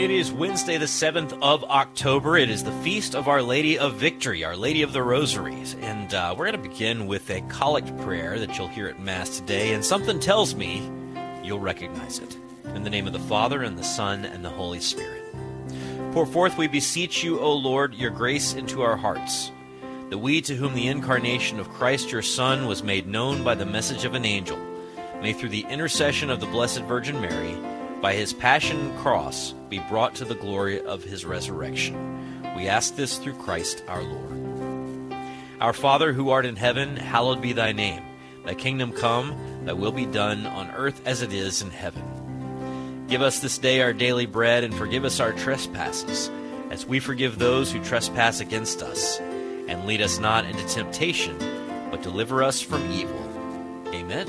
It is Wednesday, the 7th of October. It is the Feast of Our Lady of Victory, Our Lady of the Rosaries. And we're going to begin with a collect prayer that you'll hear at Mass today. And something tells me you'll recognize it. In the name of the Father, and the Son, and the Holy Spirit. Pour forth, we beseech you, O Lord, your grace into our hearts, that we, to whom the incarnation of Christ your Son was made known by the message of an angel, may through the intercession of the Blessed Virgin Mary, by his passion and cross, be brought to the glory of his resurrection. We ask this through Christ our Lord. Our Father, who art in heaven, hallowed be thy name. Thy kingdom come, thy will be done on earth as it is in heaven. Give us this day our daily bread, and forgive us our trespasses, as we forgive those who trespass against us. And lead us not into temptation, but deliver us from evil. Amen.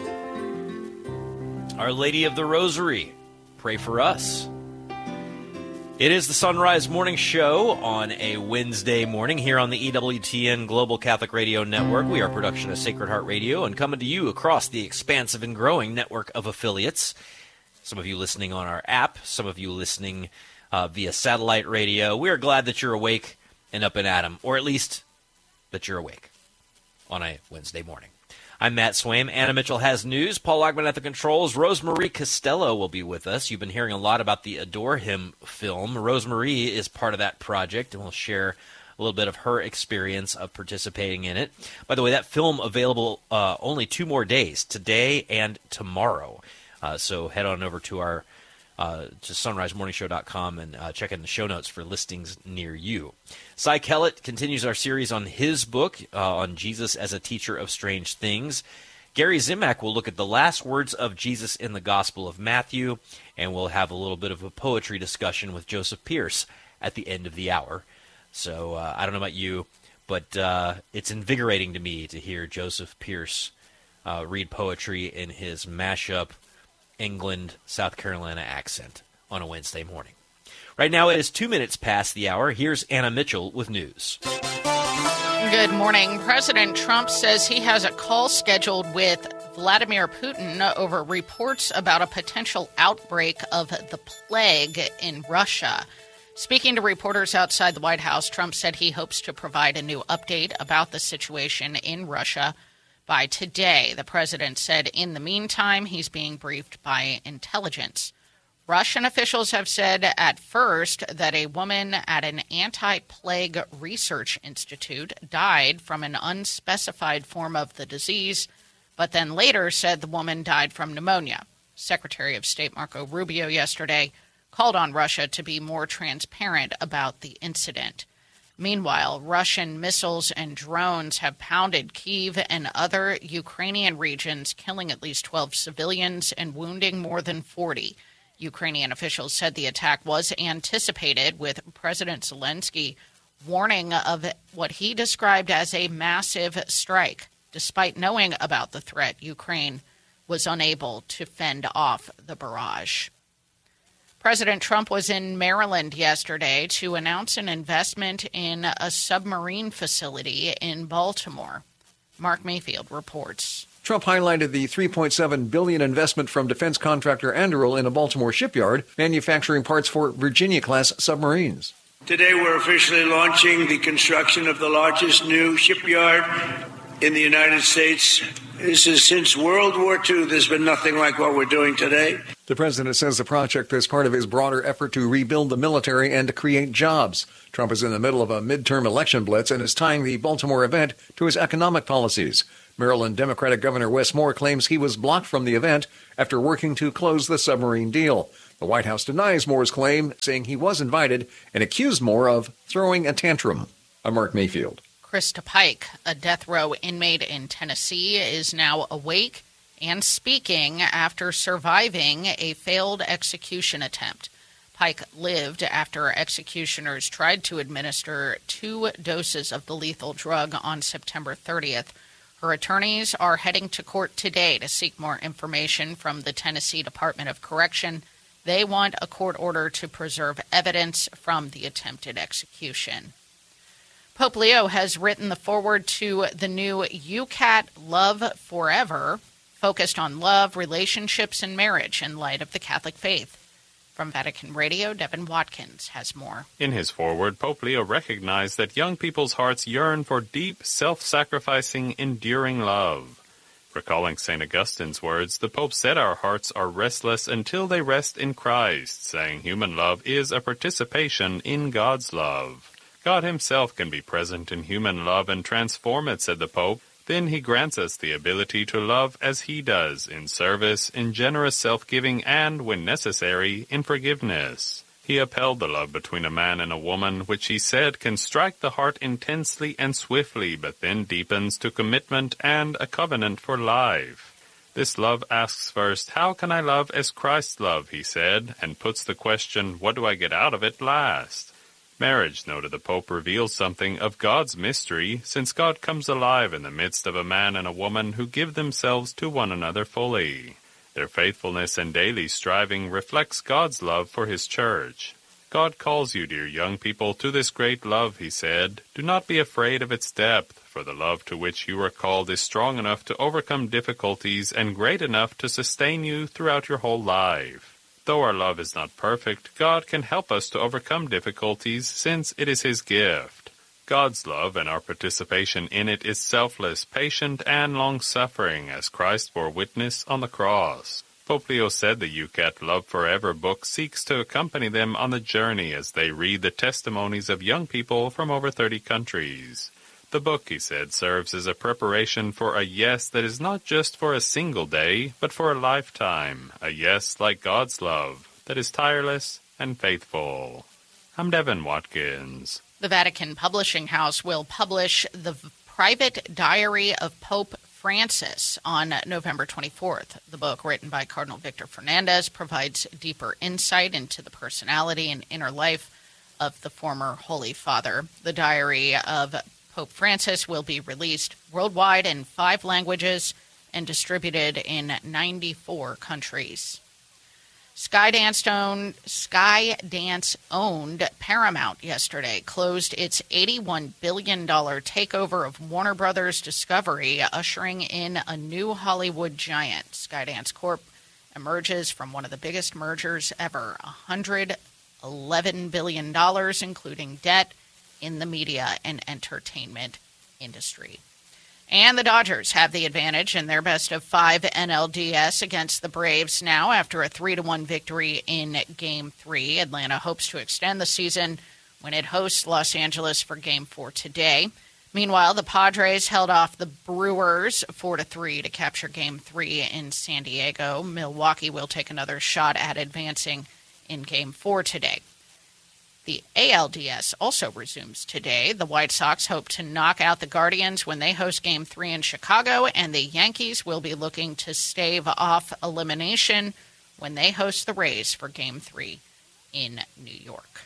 Our Lady of the Rosary, pray for us. It is the Sunrise Morning Show on a Wednesday morning here on the EWTN Global Catholic Radio Network. We are a production of Sacred Heart Radio and coming to you across the expansive and growing network of affiliates. Some of you listening on our app, some of you listening via satellite radio. We are glad that you're awake and up and at 'em, or at least that you're awake on a Wednesday morning. I'm Matt Swaim. Anna Mitchell has news. Paul Ogman at the controls. Rosemarie Costello will be with us. You've been hearing a lot about the Adore Him film. Rosemarie is part of that project, and we'll share a little bit of her experience of participating in it. By the way, that film available only 2 more days, today and tomorrow. So head on over to our to sunrisemorningshow.com and check in the show notes for listings near you. Cy Kellett continues our series on his book on Jesus as a Teacher of Strange Things. Gary Zimak will look at the last words of Jesus in the Gospel of Matthew, and we'll have a little bit of a poetry discussion with Joseph Pierce at the end of the hour. So I don't know about you, but it's invigorating to me to hear Joseph Pierce read poetry in his mashup England, South Carolina accent on a Wednesday morning. Right now it is 2 minutes past the hour. Here's Anna Mitchell with news. Good morning. President Trump says he has a call scheduled with Vladimir Putin over reports about a potential outbreak of the plague in Russia. Speaking to reporters outside the White House, Trump said he hopes to provide a new update about the situation in Russia by today. The president said in the meantime, he's being briefed by intelligence. Russian officials have said at first that a woman at an anti-plague research institute died from an unspecified form of the disease, but then later said the woman died from pneumonia. Secretary of State Marco Rubio yesterday called on Russia to be more transparent about the incident. Meanwhile, Russian missiles and drones have pounded Kyiv and other Ukrainian regions, killing at least 12 civilians and wounding more than 40. Ukrainian officials said the attack was anticipated, with President Zelensky warning of what he described as a massive strike. Despite knowing about the threat, Ukraine was unable to fend off the barrage. President Trump was in Maryland yesterday to announce an investment in a submarine facility in Baltimore. Mark Mayfield reports. Trump highlighted the $3.7 billion investment from defense contractor Anduril in a Baltimore shipyard, manufacturing parts for Virginia-class submarines. Today we're officially launching the construction of the largest new shipyard in the United States. This is since World War II. There's been nothing like what we're doing today. The president says the project is part of his broader effort to rebuild the military and to create jobs. Trump is in the middle of a midterm election blitz and is tying the Baltimore event to his economic policies. Maryland Democratic Governor Wes Moore claims he was blocked from the event after working to close the submarine deal. The White House denies Moore's claim, saying he was invited, and accused Moore of throwing a tantrum. I'm Mark Mayfield. Krista Pike, a death row inmate in Tennessee, is now awake and speaking after surviving a failed execution attempt. Pike lived after executioners tried to administer 2 doses of the lethal drug on September 30th. Her attorneys are heading to court today to seek more information from the Tennessee Department of Correction. They want a court order to preserve evidence from the attempted execution. Pope Leo has written the foreword to the new UCAT Love Forever, focused on love, relationships, and marriage in light of the Catholic faith. From Vatican Radio, Devin Watkins has more. In his foreword, Pope Leo recognized that young people's hearts yearn for deep, self-sacrificing, enduring love. Recalling St. Augustine's words, the Pope said our hearts are restless until they rest in Christ, saying human love is a participation in God's love. God himself can be present in human love and transform it, said the Pope. Then he grants us the ability to love as he does, in service, in generous self-giving, and, when necessary, in forgiveness. He upheld the love between a man and a woman, which he said can strike the heart intensely and swiftly, but then deepens to commitment and a covenant for life. This love asks first, how can I love as Christ loved, he said, and puts the question, what do I get out of it, last. Marriage, noted the Pope, reveals something of God's mystery, since God comes alive in the midst of a man and a woman who give themselves to one another fully. Their faithfulness and daily striving reflects God's love for his church. God calls you, dear young people, to this great love, he said. Do not be afraid of its depth, for the love to which you are called is strong enough to overcome difficulties and great enough to sustain you throughout your whole life. Though our love is not perfect, God can help us to overcome difficulties since it is his gift. God's love and our participation in it is selfless, patient, and long-suffering, as Christ bore witness on the cross. Pope Leo said the UCAT Love Forever book seeks to accompany them on the journey as they read the testimonies of young people from over 30 countries. The book, he said, serves as a preparation for a yes that is not just for a single day, but for a lifetime, a yes like God's love, that is tireless and faithful. I'm Devin Watkins. The Vatican Publishing House will publish the Private Diary of Pope Francis on November 24th. The book, written by Cardinal Victor Fernandez, provides deeper insight into the personality and inner life of the former Holy Father. The Diary of Pope Francis will be released worldwide in 5 languages and distributed in 94 countries. Skydance owned Paramount yesterday closed its $81 billion takeover of Warner Brothers Discovery, ushering in a new Hollywood giant. Skydance Corp emerges from one of the biggest mergers ever, $111 billion, including debt in the media and entertainment industry. And the Dodgers have the advantage in their best-of-5 NLDS against the Braves now after a 3-1 victory in Game 3. Atlanta hopes to extend the season when it hosts Los Angeles for Game 4 today. Meanwhile, the Padres held off the Brewers 4-3 to capture Game 3 in San Diego. Milwaukee will take another shot at advancing in Game 4 today. The ALDS also resumes today. The White Sox hope to knock out the Guardians when they host Game 3 in Chicago, and the Yankees will be looking to stave off elimination when they host the Rays for Game 3 in New York.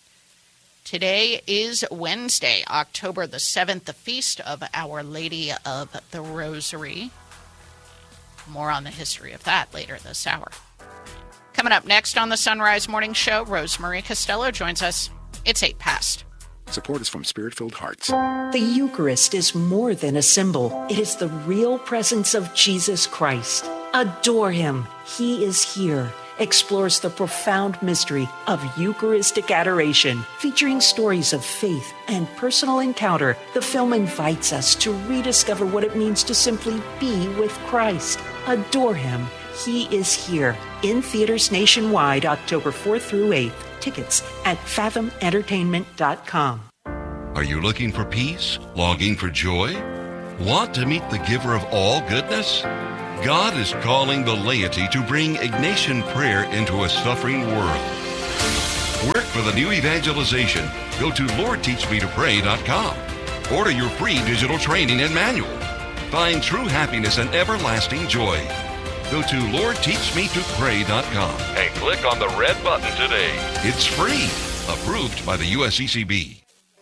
Today is Wednesday, October the 7th, the feast of Our Lady of the Rosary. More on the history of that later this hour. Coming up next on the Sunrise Morning Show, Rosemarie Costello joins us. It's 8 past. Support is from Spirit-Filled Hearts. The Eucharist is more than a symbol. It is the real presence of Jesus Christ. Adore him. He is here. Explores the profound mystery of Eucharistic adoration. Featuring stories of faith and personal encounter, the film invites us to rediscover what it means to simply be with Christ. Adore him. He is here. In theaters nationwide, October 4th through 8th. Tickets at fathomentertainment.com. Are you looking for peace? Longing for joy? Want to meet the giver of all goodness? God is calling the laity to bring Ignatian prayer into a suffering world. Work for the new evangelization. Go to LordTeachMeToPray.com. Order your free digital training and manual. Find true happiness and everlasting joy. Go to LordTeachMeToPray.com and click on the red button today. It's free. Approved by the USCCB.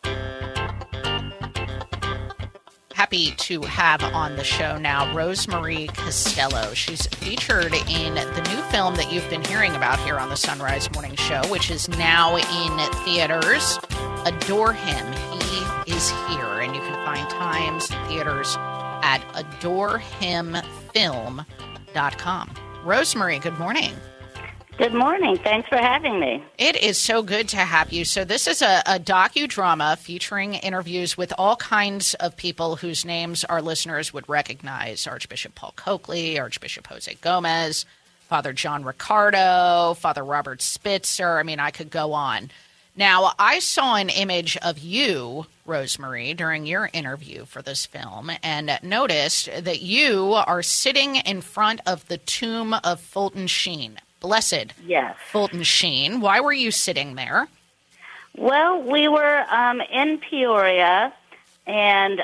Happy to have on the show now Rosemarie Costello. She's featured in the new film that you've been hearing about here on the Sunrise Morning Show, which is now in theaters. Adore Him. He is here. And you can find times in theaters at adorehimfilm.com. Rosemarie, good morning. Good morning. Thanks for having me. It is so good to have you. So this is a docudrama featuring interviews with all kinds of people whose names our listeners would recognize. Archbishop Paul Coakley, Archbishop Jose Gomez, Father John Ricardo, Father Robert Spitzer. I mean, I could go on. Now, I saw an image of you, Rosemary, during your interview for this film and noticed that you are sitting in front of the tomb of Fulton Sheen. Blessed Fulton Sheen. Why were you sitting there? Well, we were in Peoria, and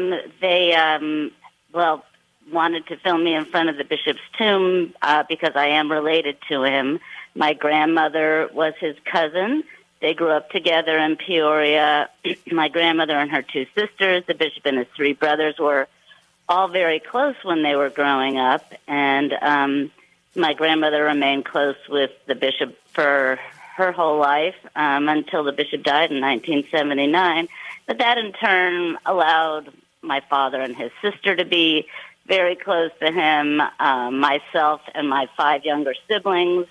they wanted to film me in front of the bishop's tomb because I am related to him. My grandmother was his cousin. They grew up together in Peoria. My grandmother and her two sisters, the bishop and his three brothers, were all very close when they were growing up, and my grandmother remained close with the bishop for her whole life until the bishop died in 1979. But that, in turn, allowed my father and his sister to be very close to him, myself and my 5 younger siblings.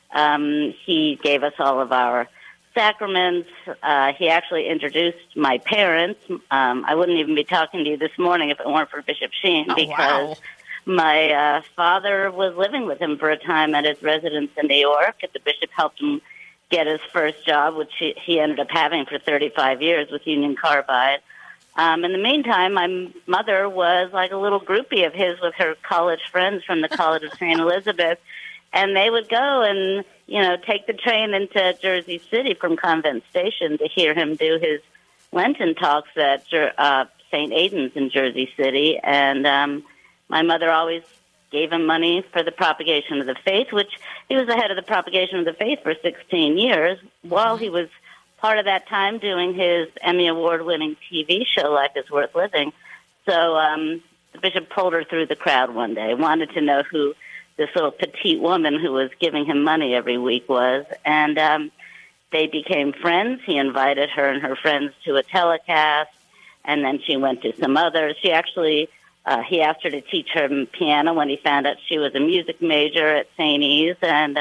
He gave us all of our sacraments. He actually introduced my parents. I wouldn't even be talking to you this morning if it weren't for Bishop Sheen, because my father was living with him for a time at his residence in New York. The bishop helped him get his first job, which he ended up having for 35 years with Union Carbide. In the meantime, my mother was like a little groupie of his with her college friends from the College of St. Elizabeth, and they would go and, take the train into Jersey City from Convent Station to hear him do his Lenten talks at St. Aidan's in Jersey City, and my mother always gave him money for the propagation of the faith, which he was the head of the propagation of the faith for 16 years, while he was part of that time doing his Emmy Award-winning TV show, Life is Worth Living. So the bishop pulled her through the crowd one day, wanted to know who this little petite woman who was giving him money every week was, and they became friends. He invited her and her friends to a telecast, and then she went to some others. She actually... he asked her to teach her piano when he found out she was a music major at St. E's, and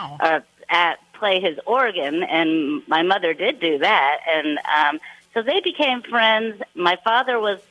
play his organ, and my mother did do that. And so they became friends. My father was,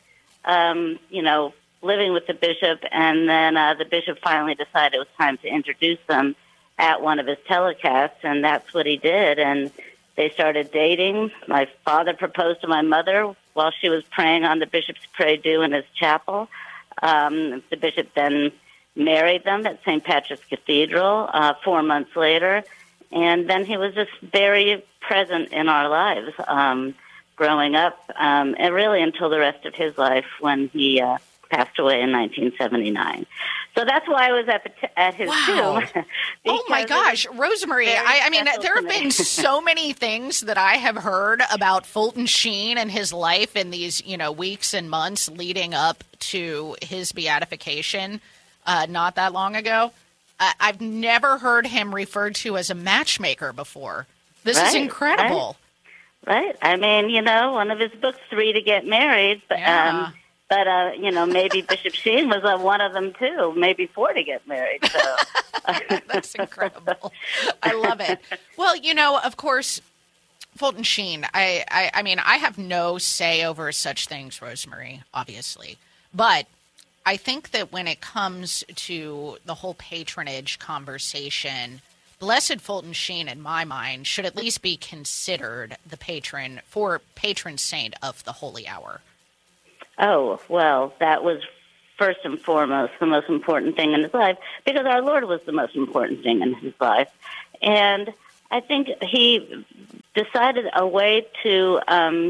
living with the bishop, and then the bishop finally decided it was time to introduce them at one of his telecasts, and that's what he did. And they started dating. My father proposed to my mother while she was praying on the bishop's prie-dieu in his chapel. The bishop then married them at St. Patrick's Cathedral 4 months later, and then he was just very present in our lives growing up, and really until the rest of his life when he passed away in 1979. So that's why I was at his tomb. Oh, my gosh. Rosemary, I mean, there have been so many things that I have heard about Fulton Sheen and his life in these, weeks and months leading up to his beatification not that long ago. I've never heard him referred to as a matchmaker before. This is incredible. Right. I mean, one of his books, 3 to Get Married, but... Yeah. But, maybe Bishop Sheen was one of them, too. Maybe 4 to get married. So. That's incredible. I love it. Well, of course, Fulton Sheen, I mean, I have no say over such things, Rosemary, obviously. But I think that when it comes to the whole patronage conversation, Blessed Fulton Sheen, in my mind, should at least be considered the patron saint of the Holy Hour. Oh, well, that was first and foremost the most important thing in his life, because our Lord was the most important thing in his life. And I think he decided a way to,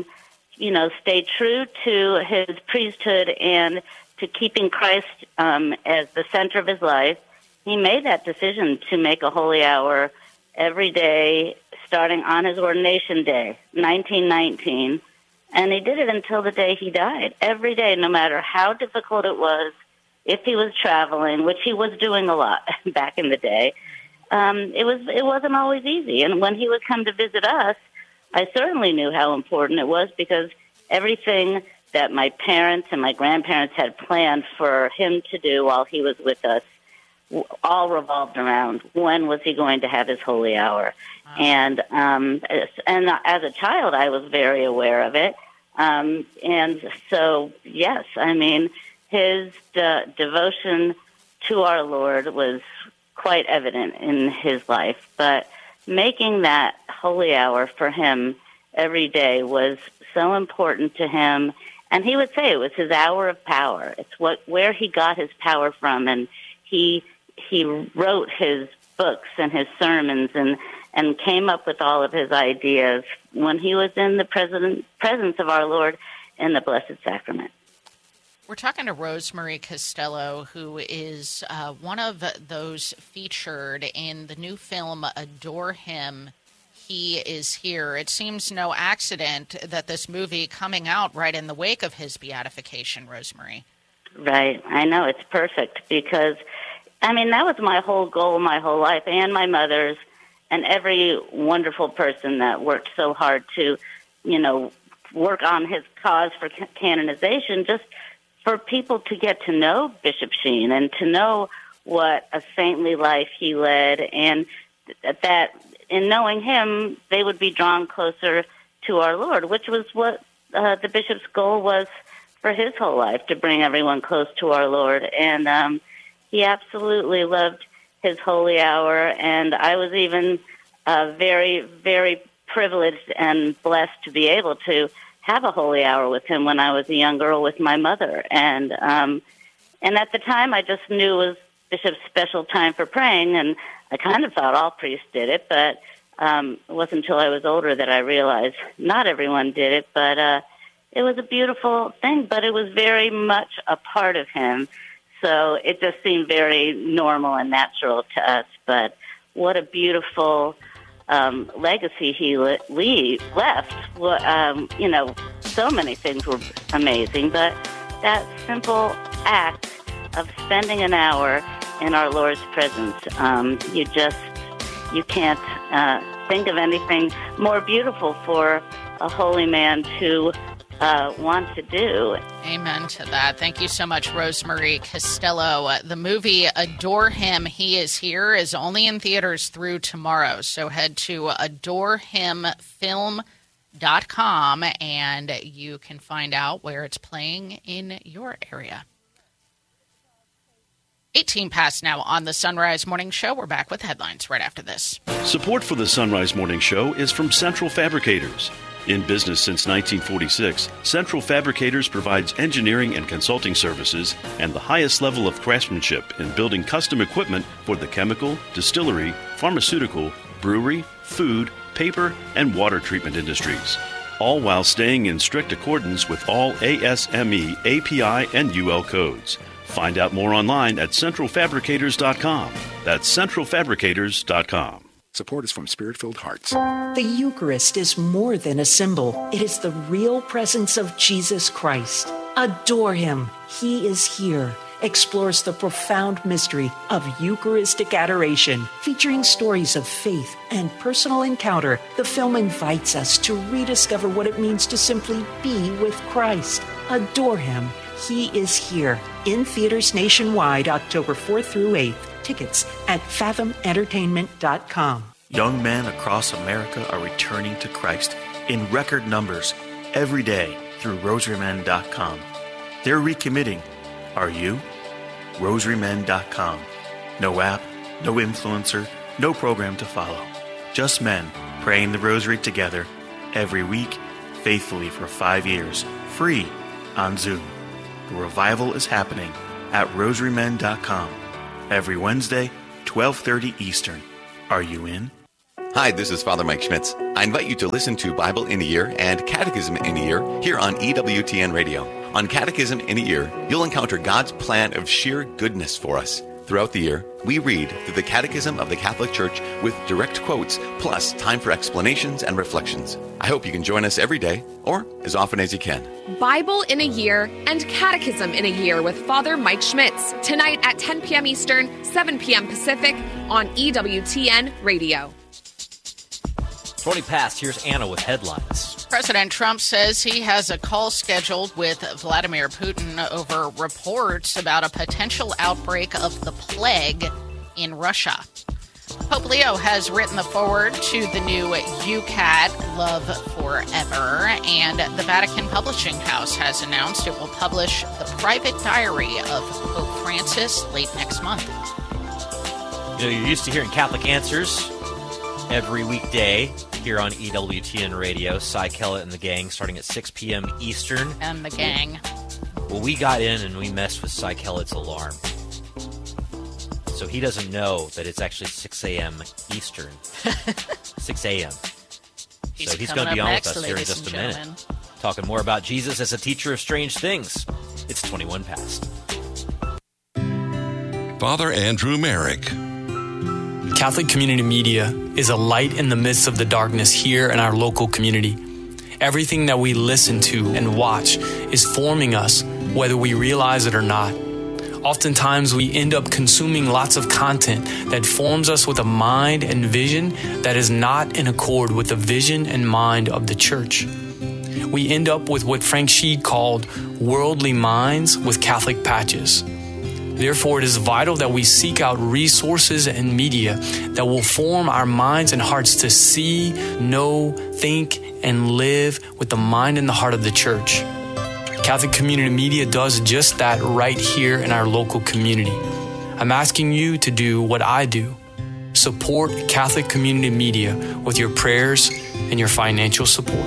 stay true to his priesthood and to keeping Christ as the center of his life. He made that decision to make a holy hour every day, starting on his ordination day, 1919. And he did it until the day he died. Every day, no matter how difficult it was, if he was traveling, which he was doing a lot back in the day, it wasn't always easy. And when he would come to visit us, I certainly knew how important it was, because everything that my parents and my grandparents had planned for him to do while he was with us all revolved around when was he going to have his holy hour. Wow. And as a child, I was very aware of it. And so, yes, I mean, his devotion to our Lord was quite evident in his life. But making that holy hour for him every day was so important to him. And he would say it was his hour of power. It's where he got his power from. And he wrote his books and his sermons and came up with all of his ideas when he was in the presence of our Lord in the Blessed Sacrament. We're talking to Rosemarie Costello, who is one of those featured in the new film Adore Him, He Is Here. It seems no accident that this movie coming out right in the wake of his beatification, Rosemarie. Right. I know. It's perfect because, I mean, that was my whole goal my whole life, and my mother's, and every wonderful person that worked so hard to, work on his cause for canonization, just for people to get to know Bishop Sheen and to know what a saintly life he led, and that in knowing him, they would be drawn closer to our Lord, which was what the bishop's goal was for his whole life, to bring everyone close to our Lord. And he absolutely loved his holy hour, and I was even very, very privileged and blessed to be able to have a holy hour with him when I was a young girl with my mother. And at the time, I just knew it was Bishop's special time for praying, and I kind of thought all priests did it, but it wasn't until I was older that I realized not everyone did it, but it was a beautiful thing, but it was very much a part of him. So it just seemed very normal and natural to us. But what a beautiful legacy he left. So many things were amazing, but that simple act of spending an hour in our Lord's presence, you can't think of anything more beautiful for a holy man to want to do. Amen to that. Thank you so much, Rosemarie Costello. The movie Adore Him, He Is Here is only in theaters through tomorrow. So head to adorehimfilm.com and you can find out where it's playing in your area. 18 past now on the Sunrise Morning Show. We're back with headlines right after this. Support for the Sunrise Morning Show is from Central Fabricators. In business since 1946, Central Fabricators provides engineering and consulting services and the highest level of craftsmanship in building custom equipment for the chemical, distillery, pharmaceutical, brewery, food, paper, and water treatment industries, all while staying in strict accordance with all ASME, API, and UL codes. Find out more online at centralfabricators.com. That's centralfabricators.com. Support is from Spirit-Filled Hearts. The Eucharist is more than a symbol. It is the real presence of Jesus Christ. Adore Him. He is here. Explores the profound mystery of Eucharistic adoration. Featuring stories of faith and personal encounter, the film invites us to rediscover what it means to simply be with Christ. Adore Him. He is here. In theaters nationwide, October 4th through 8th. Tickets at fathomentertainment.com. Young men across America are returning to Christ in record numbers every day through rosarymen.com. They're recommitting. Are you? rosarymen.com. No app, no influencer, no program to follow. Just men praying the rosary together every week, faithfully for 5 years, free on Zoom. The revival is happening at rosarymen.com. Every Wednesday, 12:30 Eastern. Are you in? Hi, this is Father Mike Schmitz. I invite you to listen to Bible in a Year and Catechism in a Year here on EWTN Radio. On Catechism in a Year, you'll encounter God's plan of sheer goodness for us. Throughout the year, we read through the Catechism of the Catholic Church with direct quotes, plus time for explanations and reflections. I hope you can join us every day, or as often as you can. Bible in a Year and Catechism in a Year with Father Mike Schmitz, tonight at 10 p.m. Eastern, 7 p.m. Pacific on EWTN Radio. 20 past, here's Anna with headlines. President Trump says he has a call scheduled with Vladimir Putin over reports about a potential outbreak of the plague in Russia. Pope Leo has written the foreword to the new UCAT, Love Forever, and the Vatican Publishing House has announced it will publish the private diary of Pope Francis late next month. You know, you're used to hearing Catholic Answers every weekday here on EWTN Radio. Cy Kellett and the gang starting at 6 p.m. Eastern. And the gang. Well, we got in and we messed with Cy Kellett's alarm. So he doesn't know that it's actually 6 a.m. Eastern. 6 a.m. So he's going to be on with us here in just a minute. Talking more about Jesus as a teacher of strange things. It's 21 past. Father Andrew Merrick. Catholic Community Media is a light in the midst of the darkness here in our local community. Everything that we listen to and watch is forming us, whether we realize it or not. Oftentimes, we end up consuming lots of content that forms us with a mind and vision that is not in accord with the vision and mind of the church. We end up with what Frank Sheed called worldly minds with Catholic patches. Therefore, it is vital that we seek out resources and media that will form our minds and hearts to see, know, think, and live with the mind and the heart of the church. Catholic Community Media does just that right here in our local community. I'm asking you to do what I do. Support Catholic Community Media with your prayers and your financial support.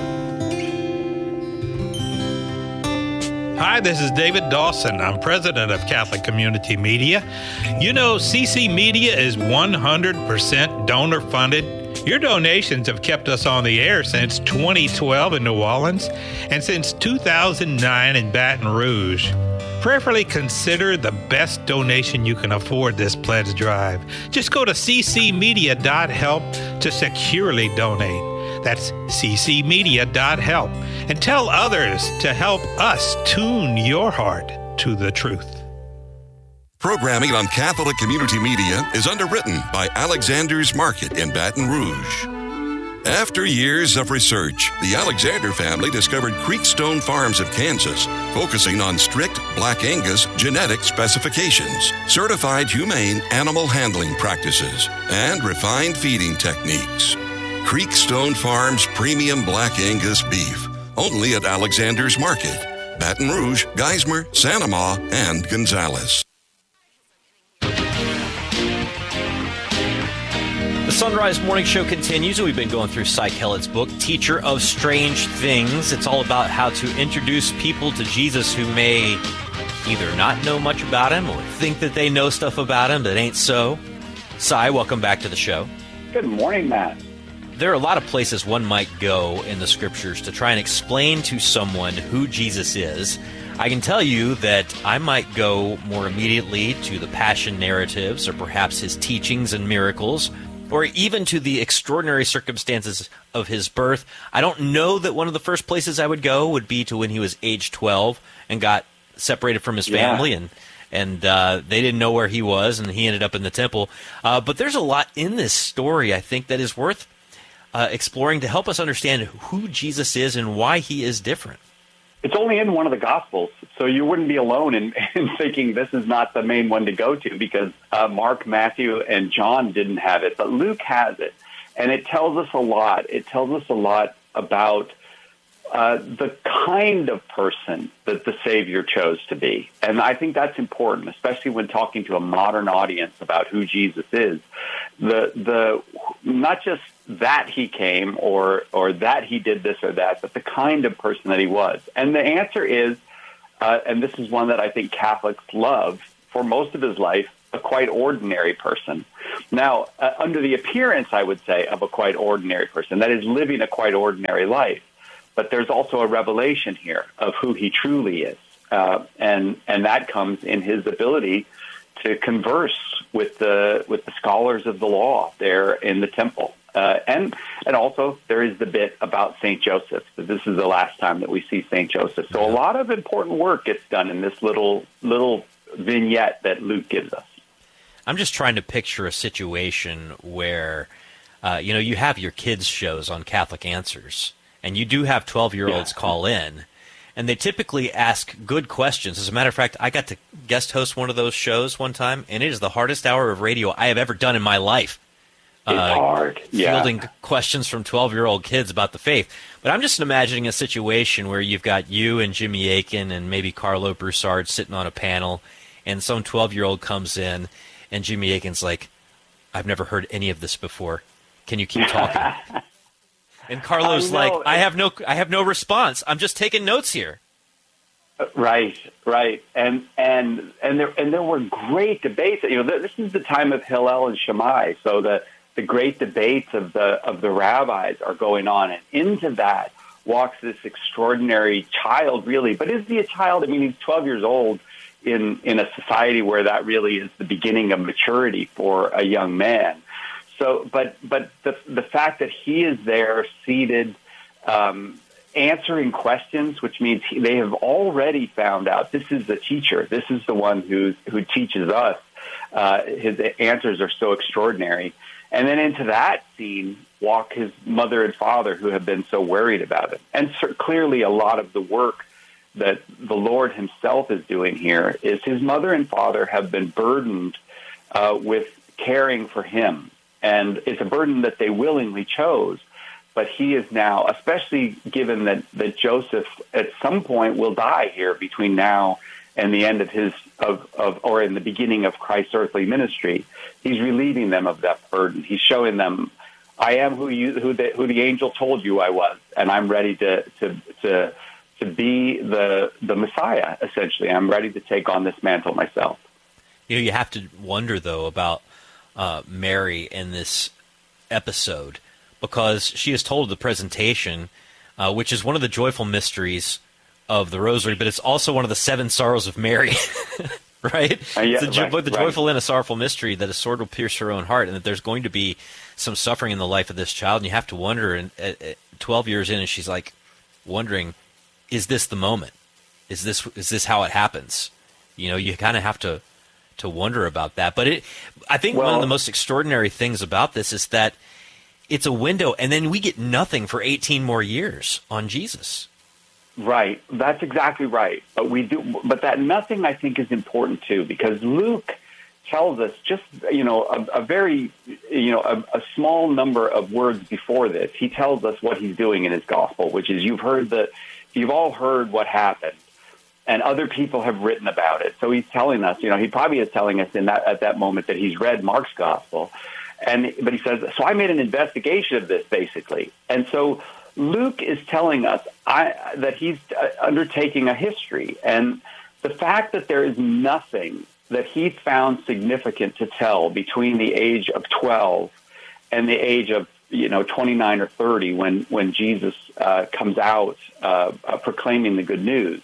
Hi, this is David Dawson. I'm president of Catholic Community Media. You know, CC Media is 100% donor-funded. Your donations have kept us on the air since 2012 in New Orleans and since 2009 in Baton Rouge. Prayerfully consider the best donation you can afford this pledge drive. Just go to ccmedia.help to securely donate. That's ccmedia.help. And tell others to help us tune your heart to the truth. Programming on Catholic Community Media is underwritten by Alexander's Market in Baton Rouge. After years of research, the Alexander family discovered Creekstone Farms of Kansas, focusing on strict Black Angus genetic specifications, certified humane animal handling practices, and refined feeding techniques. Creekstone Farms Premium Black Angus Beef, only at Alexander's Market, Baton Rouge, Geismar, Santa Ma, and Gonzales. The Sunrise Morning Show continues. We've been going through Cy Kellett's book, Teacher of Strange Things. It's all about how to introduce people to Jesus who may either not know much about him or think that they know stuff about him that ain't so. Cy, welcome back to the show. Good morning, Matt. There are a lot of places one might go in the scriptures to try and explain to someone who Jesus is. I can tell you that I might go more immediately to the Passion narratives or perhaps his teachings and miracles, or even to the extraordinary circumstances of his birth. I don't know that one of the first places I would go would be to when he was age 12 and got separated from his family, and they didn't know where he was, and he ended up in the temple. But there's a lot in this story, I think, that is worth exploring to help us understand who Jesus is and why he is different. It's only in one of the Gospels, so you wouldn't be alone in thinking this is not the main one to go to, because Mark, Matthew, and John didn't have it, but Luke has it. And it tells us a lot. It tells us a lot about the kind of person that the Savior chose to be. And I think that's important, especially when talking to a modern audience about who Jesus is. The not just that he came or that he did this or that, but the kind of person that he was. And the answer is, and this is one that I think Catholics love, for most of his life, a quite ordinary person. Now, under the appearance, I would say, of a quite ordinary person, that is living a quite ordinary life. But there's also a revelation here of who he truly is. And that comes in his ability to converse with the scholars of the law there in the temple. And also there is the bit about St. Joseph. This is the last time that we see St. Joseph. So a lot of important work gets done in this little vignette that Luke gives us. I'm just trying to picture a situation where you have your kids' shows on Catholic Answers, and you do have 12-year-olds call in, and they typically ask good questions. As a matter of fact, I got to guest host one of those shows one time, and it is the hardest hour of radio I have ever done in my life. It's hard. Fielding questions from 12-year-old kids about the faith. But I'm just imagining a situation where you've got you and Jimmy Akin and maybe Carlo Broussard sitting on a panel, and some 12-year-old comes in, and Jimmy Akin's like, I've never heard any of this before. Can you keep talking? And Carlo's like, I have no response. I'm just taking notes here. Right. And there were great debates. This is the time of Hillel and Shammai, so the great debates of the rabbis are going on, and into that walks this extraordinary child, really. But is he a child? I mean, he's 12 years old in a society where that really is the beginning of maturity for a young man. So, but the fact that he is there, seated, answering questions, which means they have already found out this is the teacher. This is the one who teaches us. His answers are so extraordinary. And then into that scene walk his mother and father, who have been so worried about it. And clearly a lot of the work that the Lord himself is doing here is his mother and father have been burdened with caring for him. And it's a burden that they willingly chose. But he is now, especially given that Joseph at some point will die here between now and the end or in the beginning of Christ's earthly ministry, he's relieving them of that burden. He's showing them, I am who the angel told you I was, and I'm ready to be the Messiah. Essentially, I'm ready to take on this mantle myself. You have to wonder though about Mary in this episode, because she is told the presentation, which is one of the joyful mysteries of the Rosary, but it's also one of the 7 sorrows of Mary, right? It's the joyful and a sorrowful mystery, that a sword will pierce her own heart, and that there's going to be some suffering in the life of this child. And you have to wonder, and 12 years in, and she's like wondering, is this the moment? Is this how it happens? You kind of have to wonder about that. But I think one of the most extraordinary things about this is that it's a window, and then we get nothing for 18 more years on Jesus. Right. That's exactly right. But that nothing, I think, is important too, because Luke tells us just, a small number of words before this. He tells us what he's doing in his gospel, which is you've all heard what happened, and other people have written about it. So he's telling us, he probably is telling us at that moment that he's read Mark's gospel. But he says, so I made an investigation of this, basically. And so Luke is telling us that he's undertaking a history. And the fact that there is nothing that he found significant to tell between the age of 12 and the age of 29 or 30 when Jesus comes out proclaiming the good news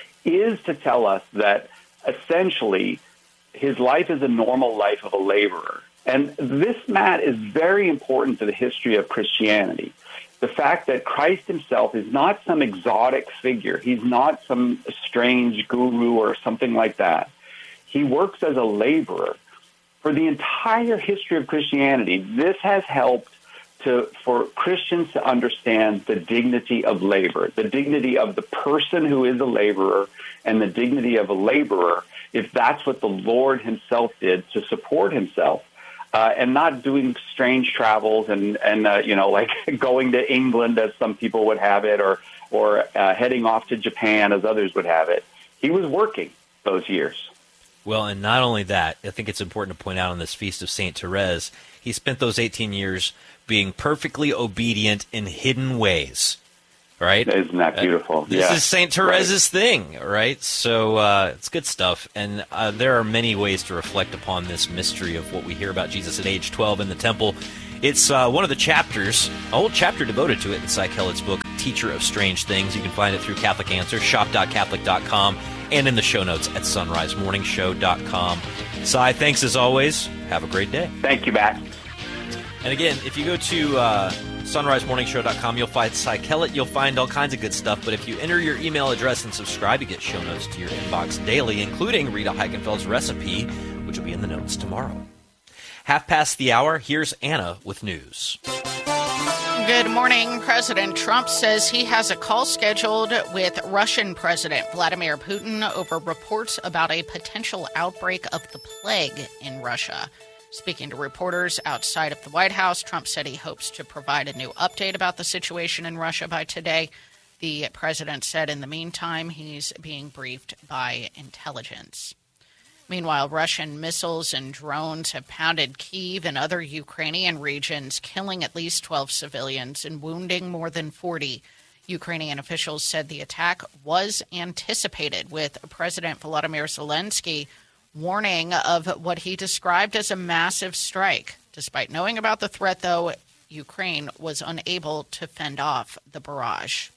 is to tell us that essentially his life is a normal life of a laborer. And this, Matt, is very important to the history of Christianity. The fact that Christ himself is not some exotic figure. He's not some strange guru or something like that. He works as a laborer. For the entire history of Christianity, this has helped for Christians to understand the dignity of labor, the dignity of the person who is a laborer, and the dignity of a laborer, if that's what the Lord himself did to support himself. And not doing strange travels and like going to England as some people would have it, or heading off to Japan as others would have it. He was working those years. Well, and not only that, I think it's important to point out on this Feast of St. Therese, he spent those 18 years being perfectly obedient in hidden ways. Right? Isn't that beautiful? This is St. Therese's thing, right? So it's good stuff. And there are many ways to reflect upon this mystery of what we hear about Jesus at age 12 in the temple. It's one of the chapters, a whole chapter devoted to it in Cy Kellett's book, Teacher of Strange Things. You can find it through Catholic Answers, shop.catholic.com, and in the show notes at sunrisemorningshow.com. Cy, thanks as always. Have a great day. Thank you, Matt. And again, if you go to sunrisemorningshow.com, you'll find Cy Kellett. You'll find all kinds of good stuff. But if you enter your email address and subscribe, you get show notes to your inbox daily, including Rita Heikenfeld's recipe, which will be in the notes tomorrow. past the hour, here's Anna with news. Good morning. President Trump says he has a call scheduled with Russian President Vladimir Putin over reports about a potential outbreak of the plague in Russia. Speaking to reporters outside of the White House, Trump said he hopes to provide a new update about the situation in Russia by today. The president said in the meantime he's being briefed by intelligence. Meanwhile, Russian missiles and drones have pounded Kyiv and other Ukrainian regions, killing at least 12 civilians and wounding more than 40. Ukrainian officials said the attack was anticipated, with President Volodymyr Zelensky warning of what he described as a massive strike. Despite knowing about the threat, though, Ukraine was unable to fend off the barrage.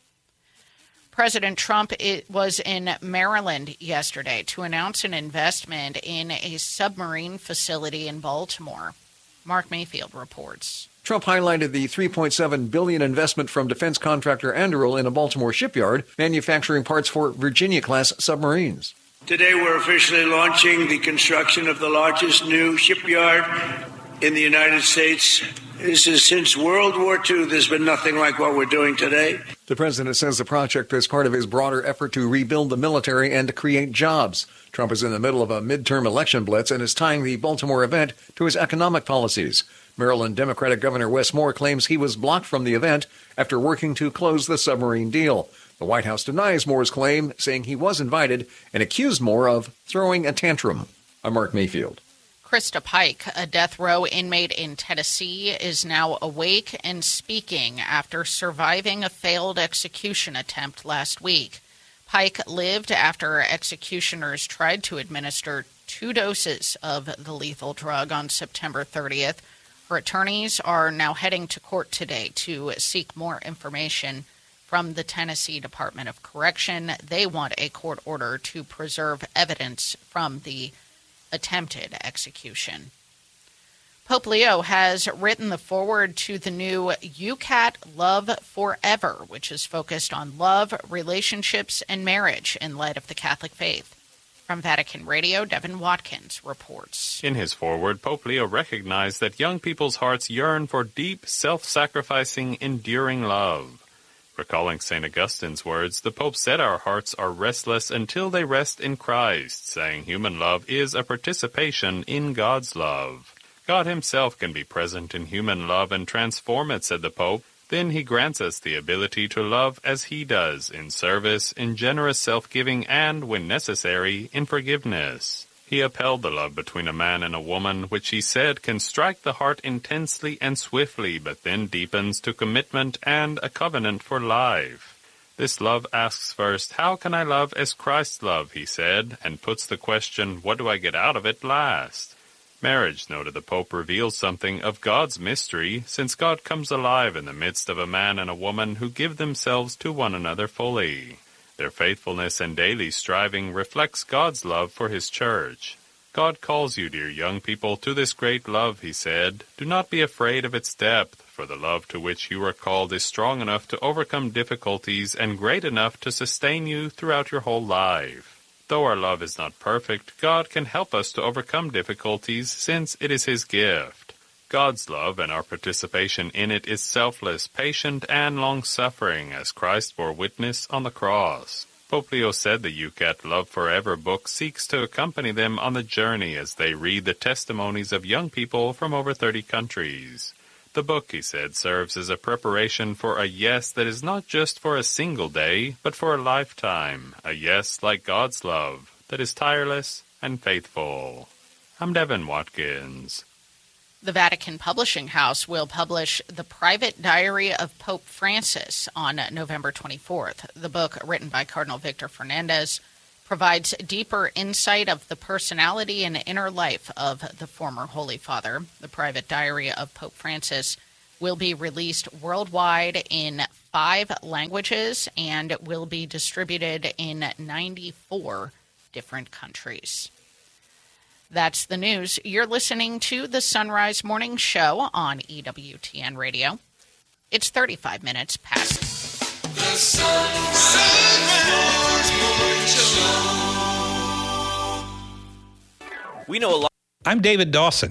President Trump was in Maryland yesterday to announce an investment in a submarine facility in Baltimore. Mark Mayfield reports. Trump highlighted the $3.7 billion investment from defense contractor Anduril in a Baltimore shipyard, manufacturing parts for Virginia-class submarines. Today we're officially launching the construction of the largest new shipyard in the United States. This is since World War II. There's been nothing like what we're doing today. The president says the project is part of his broader effort to rebuild the military and to create jobs. Trump is in the middle of a midterm election blitz and is tying the Baltimore event to his economic policies. Maryland Democratic Governor Wes Moore claims he was blocked from the event after working to close the submarine deal. The White House denies Moore's claim, saying he was invited, and accused Moore of throwing a tantrum. I'm Mark Mayfield. Krista Pike, a death row inmate in Tennessee, is now awake and speaking after surviving a failed execution attempt last week. Pike lived after executioners tried to administer 2 doses of the lethal drug on September 30th. Her attorneys are now heading to court today to seek more information from the Tennessee Department of Correction. They want a court order to preserve evidence from the attempted execution. Pope Leo has written the foreword to the new UCAT Love Forever, which is focused on love, relationships, and marriage in light of the Catholic faith. From Vatican Radio, Devin Watkins reports. In his foreword, Pope Leo recognized that young people's hearts yearn for deep, self-sacrificing, enduring love. Recalling St. Augustine's words, the Pope said our hearts are restless until they rest in Christ, saying human love is a participation in God's love. God himself can be present in human love and transform it, said the Pope. Then he grants us the ability to love as he does, in service, in generous self-giving, and, when necessary, in forgiveness. He upheld the love between a man and a woman, which he said can strike the heart intensely and swiftly, but then deepens to commitment and a covenant for life. This love asks first, how can I love as Christ loved, he said, and puts the question, what do I get out of it, last. Marriage, noted the Pope, reveals something of God's mystery, since God comes alive in the midst of a man and a woman who give themselves to one another fully. Their faithfulness and daily striving reflects God's love for his church. God calls you, dear young people, to this great love, he said. Do not be afraid of its depth, for the love to which you are called is strong enough to overcome difficulties and great enough to sustain you throughout your whole life. Though our love is not perfect, God can help us to overcome difficulties since it is his gift. God's love and our participation in it is selfless, patient, and long-suffering, as Christ bore witness on the cross. Pope Leo said the UCAT Love Forever book seeks to accompany them on the journey as they read the testimonies of young people from over 30 countries. The book, he said, serves as a preparation for a yes that is not just for a single day, but for a lifetime, a yes like God's love, that is tireless and faithful. I'm Devin Watkins. The Vatican Publishing House will publish The Private Diary of Pope Francis on November 24th. The book, written by Cardinal Victor Fernandez, provides deeper insight of the personality and inner life of the former Holy Father. The Private Diary of Pope Francis will be released worldwide in 5 languages and will be distributed in 94 different countries. That's the news. You're listening to the Sunrise Morning Show on EWTN Radio. It's 35 minutes past. The Sunrise Morning Show. We know a lot. I'm David Dawson.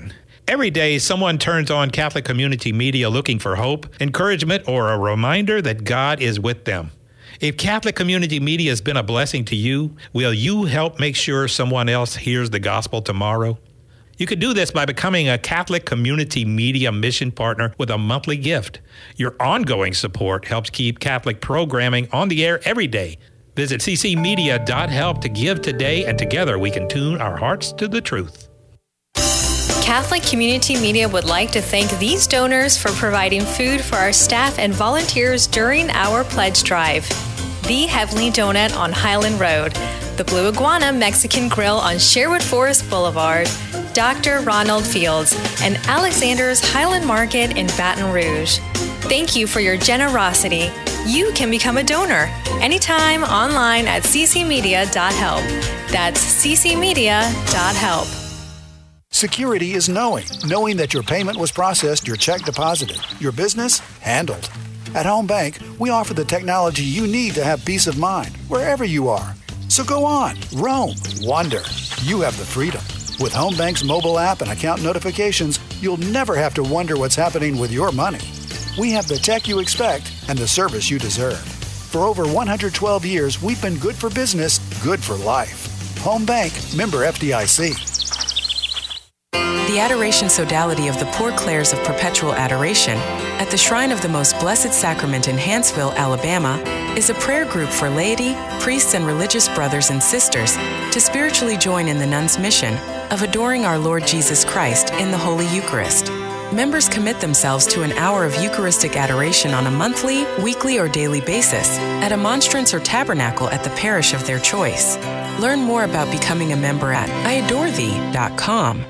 Every day, someone turns on Catholic Community Media looking for hope, encouragement, or a reminder that God is with them. If Catholic Community Media has been a blessing to you, will you help make sure someone else hears the gospel tomorrow? You can do this by becoming a Catholic Community Media mission partner with a monthly gift. Your ongoing support helps keep Catholic programming on the air every day. Visit ccmedia.help to give today, and together we can tune our hearts to the truth. Catholic Community Media would like to thank these donors for providing food for our staff and volunteers during our pledge drive. The Heavenly Donut on Highland Road, the Blue Iguana Mexican Grill on Sherwood Forest Boulevard, Dr. Ronald Fields, and Alexander's Highland Market in Baton Rouge. Thank you for your generosity. You can become a donor anytime online at ccmedia.help. That's ccmedia.help. Security is knowing that your payment was processed, your check deposited, your business handled. At Home Bank, we offer the technology you need to have peace of mind wherever you are. So go on, roam, wander. You have the freedom. With Home Bank's mobile app and account notifications, you'll never have to wonder what's happening with your money. We have the tech you expect and the service you deserve. For over 112 years, we've been good for business, good for life. Home Bank, member FDIC. The Adoration Sodality of the Poor Clares of Perpetual Adoration at the Shrine of the Most Blessed Sacrament in Hanceville, Alabama, is a prayer group for laity, priests, and religious brothers and sisters to spiritually join in the nuns' mission of adoring our Lord Jesus Christ in the Holy Eucharist. Members commit themselves to an hour of Eucharistic adoration on a monthly, weekly, or daily basis at a monstrance or tabernacle at the parish of their choice. Learn more about becoming a member at iadorethee.com.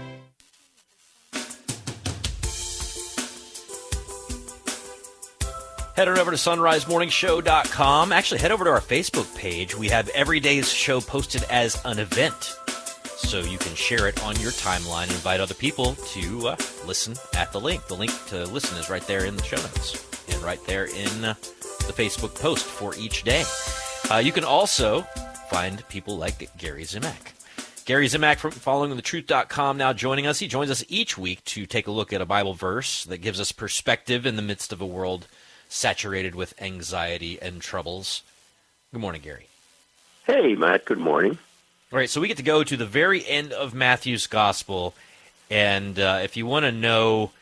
Head on over to sunrisemorningshow.com. Actually, head over to our Facebook page. We have every day's show posted as an event, so you can share it on your timeline and invite other people to listen at the link. The link to listen is right there in the show notes and right there in the Facebook post for each day. You can also find people like Gary Zimak. Gary Zimak from followingthetruth.com now joining us. He joins us each week to take a look at a Bible verse that gives us perspective in the midst of a world saturated with anxiety and troubles. Good morning, Gary. Hey, Matt. Good morning. All right, so we get to go to the very end of Matthew's Gospel, and if you want to know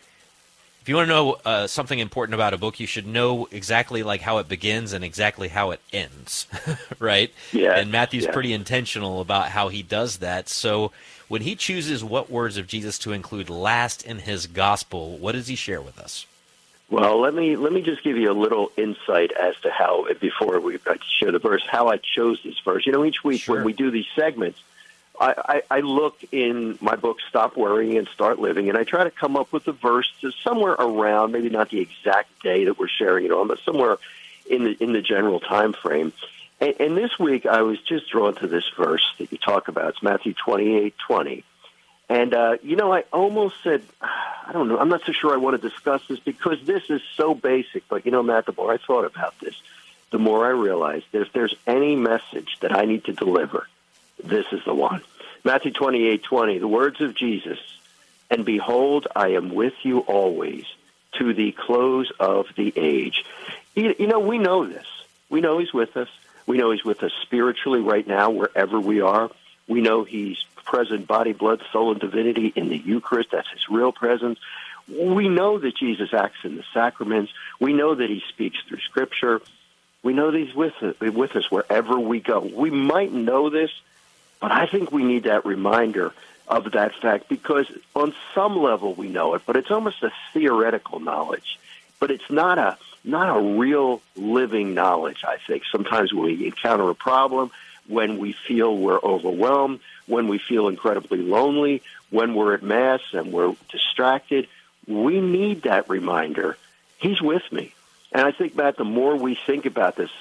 something important about a book, you should know exactly like how it begins and exactly how it ends, right? Yeah. And Matthew's pretty intentional about how he does that. So when he chooses what words of Jesus to include last in his Gospel, what does he share with us? Well, let me just give you a little insight as to how, before we share the verse, how I chose this verse. You know, each week when we do these segments, I look in my book, Stop Worrying and Start Living, and I try to come up with a verse to somewhere around, maybe not the exact day that we're sharing it on, but somewhere in the general time frame. And this week I was just drawn to this verse that you talk about. It's Matthew 28:20. And, I almost said, I don't know, I'm not so sure I want to discuss this because this is so basic. But, Matt, the more I thought about this, the more I realized that if there's any message that I need to deliver, this is the one. Matthew 28:20, the words of Jesus, and behold, I am with you always to the close of the age. We know this. We know he's with us. We know he's with us spiritually right now, wherever we are. We know he's present, body, blood, soul, and divinity in the Eucharist. That's his real presence. We know that Jesus acts in the sacraments. We know that he speaks through Scripture. We know that he's with us wherever we go. We might know this, but I think we need that reminder of that fact because on some level we know it, but it's almost a theoretical knowledge. But it's not a real living knowledge, I think. Sometimes when we encounter a problem, when we feel we're overwhelmed, when we feel incredibly lonely, when we're at Mass and we're distracted, we need that reminder. He's with me. And I think, Matt, the more we think about this,